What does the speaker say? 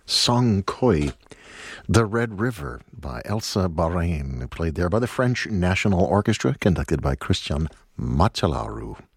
Song Koi, The Red River by Elsa Barain, played there by the French National Orchestra, conducted by Christian Machalaru.